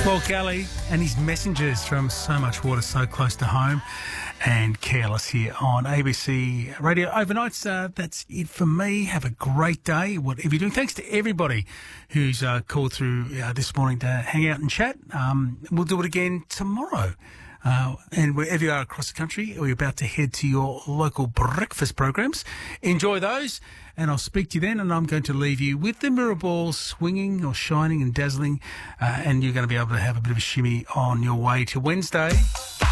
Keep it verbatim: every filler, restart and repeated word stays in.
Paul Kelly and his messengers from So Much Water, So Close to Home, and Careless here on A B C Radio Overnights. Uh, that's it for me. Have a great day, whatever you're doing. Thanks to everybody who's uh, called through uh, this morning to hang out and chat. Um, we'll do it again tomorrow. Uh, and wherever you are across the country, or you're about to head to your local breakfast programs, enjoy those, and I'll speak to you then. And I'm going to leave you with the mirror balls swinging or shining and dazzling, uh, and you're going to be able to have a bit of a shimmy on your way to Wednesday.